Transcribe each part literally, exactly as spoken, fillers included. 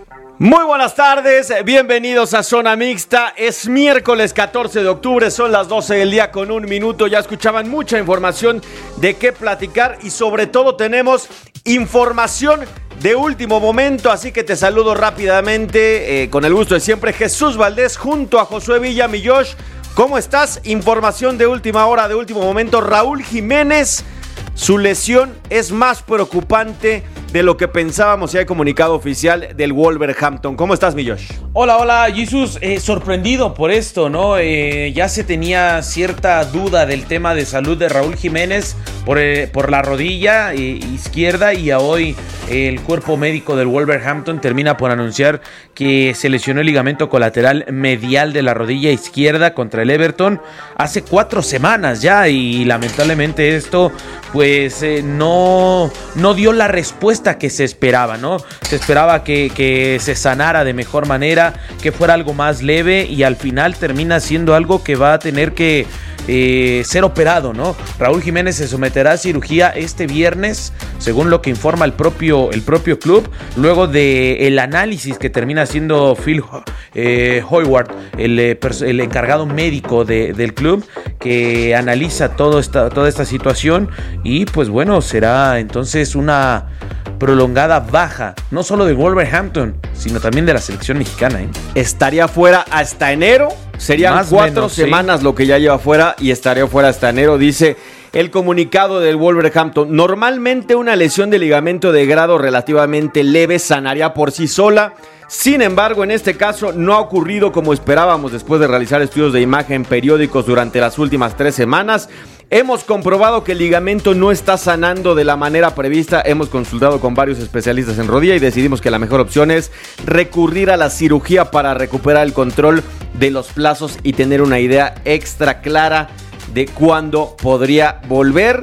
Muy buenas tardes, bienvenidos a Zona Mixta. Es miércoles catorce de octubre, son las doce del día con un minuto. Ya escuchaban mucha información de qué platicar y sobre todo tenemos información de último momento, así que te saludo rápidamente, eh, con el gusto de siempre, Jesús Valdés junto a Josué Villa. Mi Josh, ¿cómo estás? Información de última hora, de último momento. Raúl Jiménez, su lesión es más preocupante de lo que pensábamos, y hay comunicado oficial del Wolverhampton. ¿Cómo estás, mi Josh? Hola, hola, Jesús. Eh, sorprendido por esto, ¿no? Eh, ya se tenía cierta duda del tema de salud de Raúl Jiménez por, eh, por la rodilla eh, izquierda, y a hoy eh, el cuerpo médico del Wolverhampton termina por anunciar que se lesionó el ligamento colateral medial de la rodilla izquierda contra el Everton hace cuatro semanas ya, y lamentablemente esto pues eh, no, no dio la respuesta que se esperaba, ¿no? Se esperaba que, que se sanara de mejor manera, que fuera algo más leve, y al final termina siendo algo que va a tener que eh, ser operado, ¿no? Raúl Jiménez se someterá a cirugía este viernes, según lo que informa el propio, el propio club, luego del análisis que termina haciendo Phil eh, Hoyward, el, el encargado médico de, del club, que analiza todo esta, toda esta situación, y pues bueno, será entonces una prolongada baja, no solo de Wolverhampton, sino también de la selección mexicana, ¿eh? Estaría fuera hasta enero, serían Más cuatro menos, semanas, sí, lo que ya lleva fuera, y estaría fuera hasta enero, dice el comunicado del Wolverhampton. Normalmente una lesión de ligamento de grado relativamente leve sanaría por sí sola. Sin embargo, en este caso no ha ocurrido como esperábamos después de realizar estudios de imagen periódicos durante las últimas tres semanas. Hemos comprobado que el ligamento no está sanando de la manera prevista. Hemos consultado con varios especialistas en rodilla y decidimos que la mejor opción es recurrir a la cirugía para recuperar el control de los plazos y tener una idea extra clara de cuándo podría volver.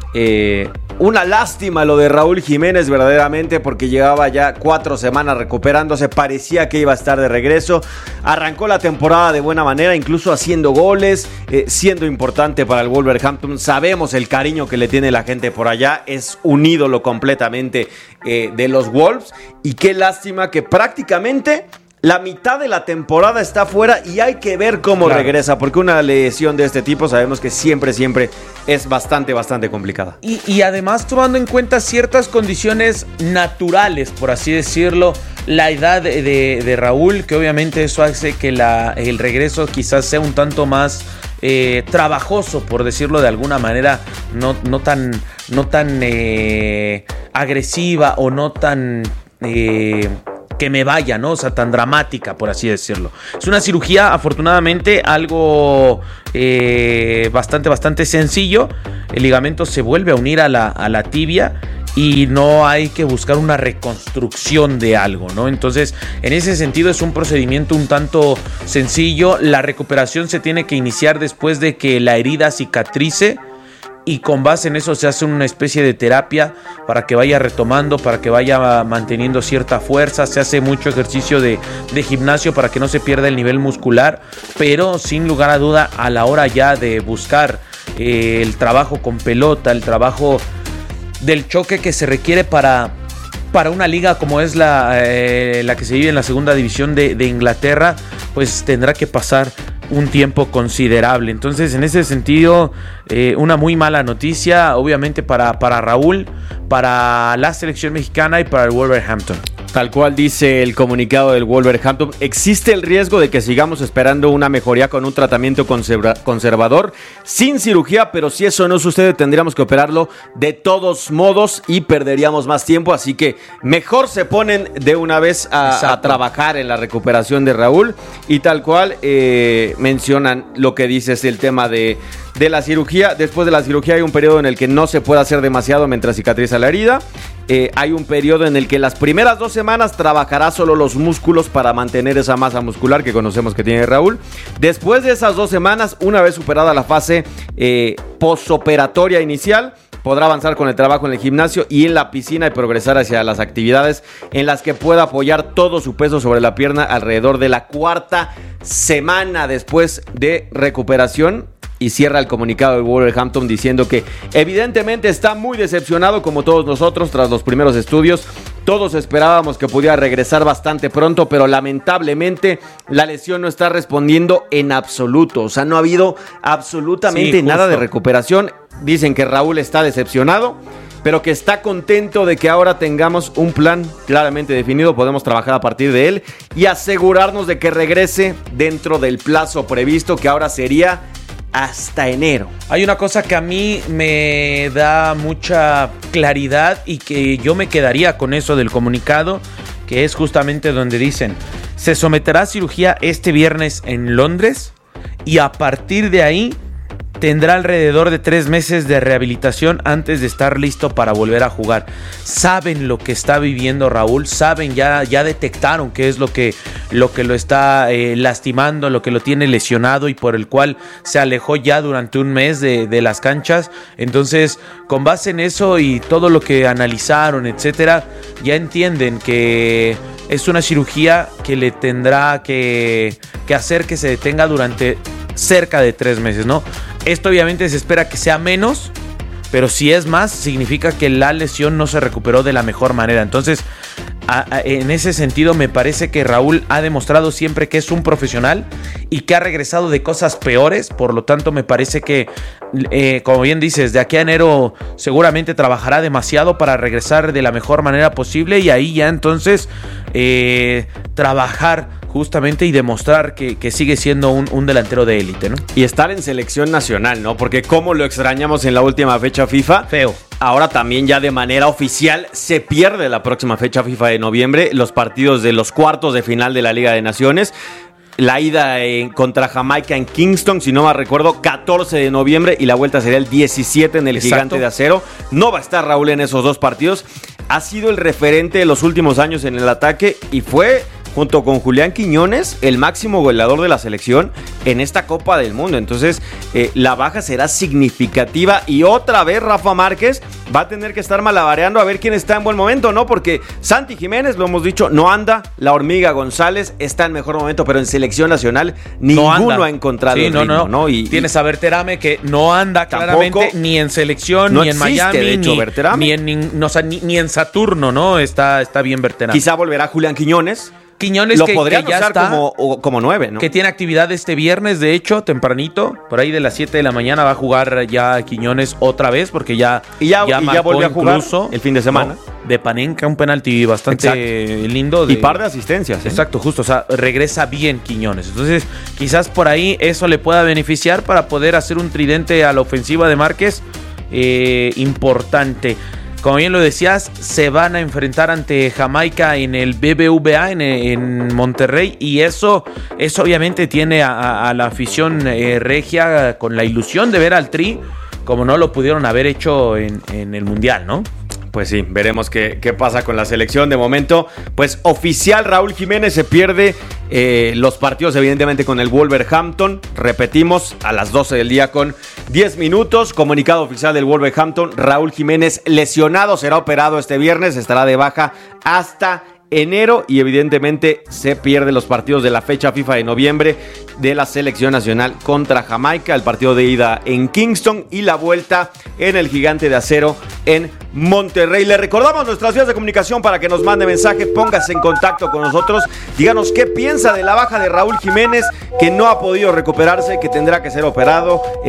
Eh, una lástima lo de Raúl Jiménez, verdaderamente, porque llevaba ya cuatro semanas recuperándose, parecía que iba a estar de regreso. Arrancó la temporada de buena manera, incluso haciendo goles, eh, siendo importante para el Wolverhampton. Sabemos el cariño que le tiene la gente por allá, es un ídolo completamente eh, de los Wolves, y qué lástima que prácticamente la mitad de la temporada está fuera, y hay que ver cómo claro. regresa, porque una lesión de este tipo sabemos que siempre, siempre es bastante, bastante complicada. Y, y además tomando en cuenta ciertas condiciones naturales, por así decirlo, la edad de, de, de Raúl, que obviamente eso hace que la, el regreso quizás sea un tanto más eh, trabajoso, por decirlo de alguna manera, no, no tan, no tan eh, agresiva o no tan... Eh, que me vaya, ¿no? O sea, tan dramática, por así decirlo. Es una cirugía, afortunadamente, algo eh, bastante, bastante sencillo. El ligamento se vuelve a unir a la, a la tibia, y no hay que buscar una reconstrucción de algo, ¿no? Entonces, en ese sentido es un procedimiento un tanto sencillo. La recuperación se tiene que iniciar después de que la herida cicatrice, y con base en eso se hace una especie de terapia para que vaya retomando, para que vaya manteniendo cierta fuerza. Se hace mucho ejercicio de, de gimnasio para que no se pierda el nivel muscular, pero sin lugar a duda, a la hora ya de buscar eh, el trabajo con pelota, el trabajo del choque que se requiere para, para una liga como es la, eh, la que se vive en la segunda división de, de Inglaterra, pues tendrá que pasar un tiempo considerable. Entonces, en ese sentido, eh, una muy mala noticia, obviamente para, para Raúl, para la selección mexicana y para el Wolverhampton. Tal cual dice el comunicado del Wolverhampton, existe el riesgo de que sigamos esperando una mejoría con un tratamiento conserva- conservador sin cirugía, pero si eso no sucede tendríamos que operarlo de todos modos y perderíamos más tiempo, así que mejor se ponen de una vez a, a trabajar en la recuperación de Raúl. Y tal cual eh, mencionan lo que dices, el tema de, de la cirugía. Después de la cirugía hay un periodo en el que no se puede hacer demasiado mientras cicatriza la herida. Eh, hay un periodo en el que las primeras dos semanas trabajará solo los músculos para mantener esa masa muscular que conocemos que tiene Raúl. Después de esas dos semanas, una vez superada la fase eh, postoperatoria inicial, podrá avanzar con el trabajo en el gimnasio y en la piscina y progresar hacia las actividades en las que pueda apoyar todo su peso sobre la pierna alrededor de la cuarta semana después de recuperación. Y cierra el comunicado del Wolverhampton diciendo que evidentemente está muy decepcionado como todos nosotros tras los primeros estudios, Todos esperábamos que pudiera regresar bastante pronto, pero lamentablemente la lesión no está respondiendo en absoluto. O sea, no ha habido absolutamente sí, nada de recuperación. Dicen que Raúl está decepcionado, pero que está contento de que ahora tengamos un plan claramente definido, podemos trabajar a partir de él y asegurarnos de que regrese dentro del plazo previsto, que ahora sería hasta enero. Hay una cosa que a mí me da mucha claridad y que yo me quedaría con eso del comunicado, que es justamente donde dicen: se someterá a cirugía este viernes en Londres y a partir de ahí tendrá alrededor de tres meses de rehabilitación antes de estar listo para volver a jugar. Saben lo que está viviendo Raúl, saben, ya, ya detectaron qué es lo que lo, que lo está eh, lastimando, lo que lo tiene lesionado y por el cual se alejó ya durante un mes de, de las canchas. Entonces, con base en eso y todo lo que analizaron, etcétera, ya entienden que es una cirugía que le tendrá que, que hacer que se detenga durante cerca de tres meses, ¿no? Esto obviamente se espera que sea menos, pero si es más, significa que la lesión no se recuperó de la mejor manera. Entonces, a, a, en ese sentido, me parece que Raúl ha demostrado siempre que es un profesional y que ha regresado de cosas peores. Por lo tanto, me parece que, eh, como bien dices, de aquí a enero seguramente trabajará demasiado para regresar de la mejor manera posible y ahí ya entonces eh, trabajar justamente y demostrar que, que sigue siendo un, un delantero de élite, ¿no? Y estar en selección nacional, ¿no? Porque como lo extrañamos en la última fecha FIFA. Feo. Ahora también ya de manera oficial se pierde la próxima fecha FIFA de noviembre, los partidos de los cuartos de final de la Liga de Naciones. La ida en, contra Jamaica en Kingston, si no me recuerdo, catorce de noviembre, y la vuelta sería el diecisiete en el Exacto. Gigante de Acero. No va a estar Raúl en esos dos partidos. Ha sido el referente de los últimos años en el ataque y fue, junto con Julián Quiñones, el máximo goleador de la selección en esta Copa del Mundo. Entonces, eh, la baja será significativa y otra vez Rafa Márquez va a tener que estar malabareando a ver quién está en buen momento, ¿no? Porque Santi Jiménez, lo hemos dicho, no anda. La Hormiga González está en mejor momento, pero en selección nacional ninguno no ha encontrado sí, el no, ritmo, no. ¿no? Y, Tienes a Berterame que no anda claramente ni en selección, no ni en existe, Miami, de hecho, ni, ni, en, no, o sea, ni, ni en Saturno, ¿no? Está, está bien Berterame. Quizá volverá Julián Quiñones. Quiñones lo que, podrían que ya usar está, como, como nueve, ¿no? Que tiene actividad este viernes, de hecho, tempranito, por ahí de las siete de la mañana va a jugar ya Quiñones otra vez, porque ya y ya, ya, y ya volvió a jugar el fin de semana, ¿no? De Panenka, un penalti bastante Exacto. lindo de, y par de asistencias, ¿eh? Exacto, justo, o sea, regresa bien Quiñones. Entonces, quizás por ahí eso le pueda beneficiar para poder hacer un tridente a la ofensiva de Márquez eh, importante. Como bien lo decías, se van a enfrentar ante Jamaica en el B B V A en, en Monterrey y eso, eso obviamente tiene a, a la afición eh, regia con la ilusión de ver al Tri como no lo pudieron haber hecho en, en el Mundial, ¿no? Pues sí, veremos qué, qué pasa con la selección. De momento, pues oficial, Raúl Jiménez se pierde eh, los partidos evidentemente con el Wolverhampton. Repetimos, a las doce del día con diez minutos. Comunicado oficial del Wolverhampton, Raúl Jiménez lesionado, será operado este viernes, estará de baja hasta enero y evidentemente se pierde los partidos de la fecha FIFA de noviembre de la selección nacional contra Jamaica, el partido de ida en Kingston y la vuelta en el Gigante de Acero en Monterrey. Le recordamos nuestras vías de comunicación para que nos mande mensaje, póngase en contacto con nosotros, díganos qué piensa de la baja de Raúl Jiménez, que no ha podido recuperarse, que tendrá que ser operado.